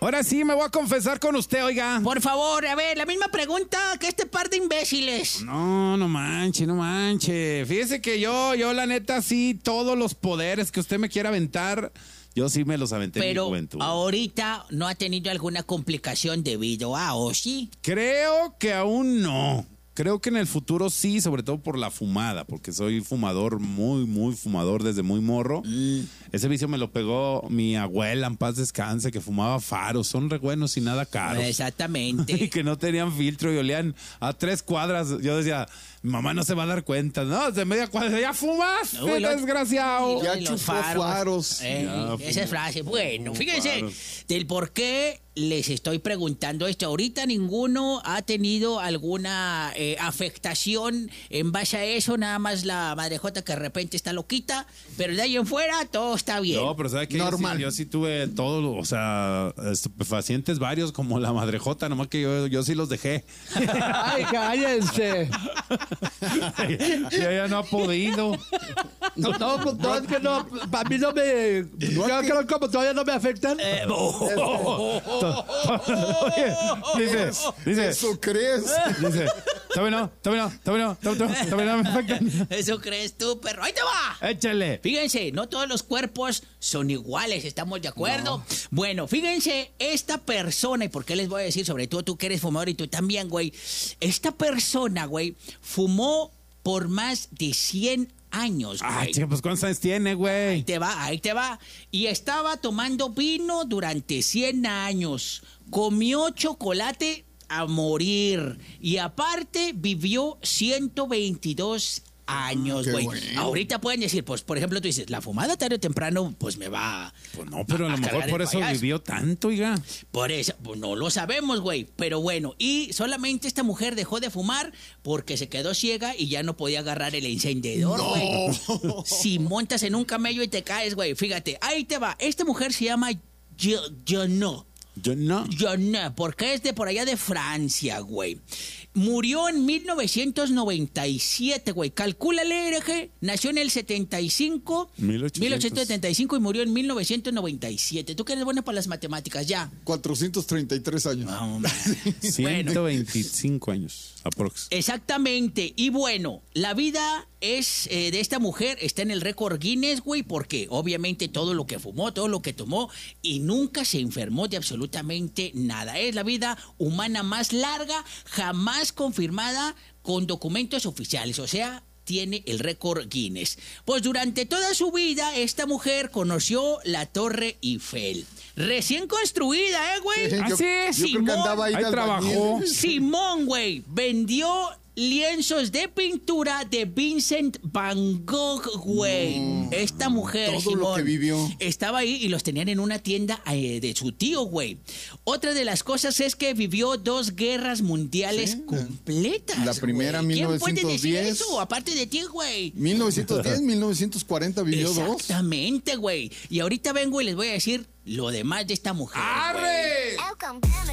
Ahora sí, me voy a confesar con usted, oiga. Por favor, a ver, la misma pregunta que este par de imbéciles. No manche. Fíjese que yo la neta, sí, todos los poderes que usted me quiera aventar, yo sí me los aventé en mi juventud. Pero ahorita no ha tenido alguna complicación debido a, ¿o sí? Creo que aún no. Creo que en el futuro sí, sobre todo por la fumada, porque soy fumador, muy fumador desde muy morro. Ese vicio me lo pegó mi abuela, en paz descanse, que fumaba faros, son re buenos y nada caros. Exactamente. Y que no tenían filtro y olían a 3 cuadras. Yo decía, mi mamá no se va a dar cuenta. No, de media cuadra, ¡ya fumas! Uy, ¡Desgraciado! Ya chupó faros. Esa es frase. Bueno, fíjense faros. del por qué les estoy preguntando esto. Ahorita ninguno ha tenido alguna afectación en base a eso, nada más la madrejota que de repente está loquita, pero de ahí en fuera todo está bien. No, pero ¿sabes qué? Normal. Yo sí tuve todo, o sea, estupefacientes varios como la madrejota, nomás que yo sí los dejé. ¡Ay, cállense! Ya no ha podido. No, pues no, es que no, para mí no me... Yo creo que como todavía no me afectan. Dice, ¿Eso crees? dice, todavía no me afectan. Eso crees tú, perro. ¡Ahí te va! Échale. Fíjense, no todos los cuerpos son iguales, ¿estamos de acuerdo? No. Bueno, fíjense, esta persona, y por qué les voy a decir, sobre todo tú que eres fumador y tú también, güey. Esta persona, güey, fumó por más de 100 años, güey. Ay, chica, pues ¿cuántos años tiene, güey? Ahí te va. Y estaba tomando vino durante 100 años. Comió chocolate a morir. Y aparte vivió 122 años, güey. Bueno. Ahorita pueden decir, pues, por ejemplo, tú dices, la fumada tarde o temprano, pues me va... Pues no, pero a lo mejor cargar por el eso payaso. vivió tanto, oiga. Por eso, pues no lo sabemos, güey. Pero bueno, y solamente esta mujer dejó de fumar porque se quedó ciega y ya no podía agarrar el encendedor, güey. Si montas en un camello y te caes, güey, fíjate, ahí te va. Esta mujer se llama Jono. Yo no. Jono, porque es de por allá de Francia, güey. Murió en 1997, güey. Calcúlale, hereje. Nació en el 75, 1875 y murió en 1997. ¿Tú que eres buena para las matemáticas? Ya. 433 años. No, hombre. 125 años, aprox. Exactamente. Y bueno, la vida es de esta mujer está en el récord Guinness, güey, porque obviamente todo lo que fumó, todo lo que tomó y nunca se enfermó de absolutamente nada. Es la vida humana más larga jamás confirmada con documentos oficiales, o sea, tiene el récord Guinness. Pues durante toda su vida, esta mujer conoció la Torre Eiffel. Recién construida, güey. Yo creo que Simón, andaba ahí ahí de trabajó. albañil. Simón, güey, vendió lienzos de pintura de Vincent Van Gogh, güey. Esta mujer, todo Simón, lo que vivió. estaba ahí y los tenían en una tienda de su tío, güey. Otra de las cosas es que vivió 2 guerras mundiales Sí. completas. La primera, güey. ¿Quién puede decir 1910? eso? Aparte de ti, güey. 1910, 1940 vivió 2. Exactamente, güey. Y ahorita vengo y les voy a decir lo demás de esta mujer. ¡Arre! güey.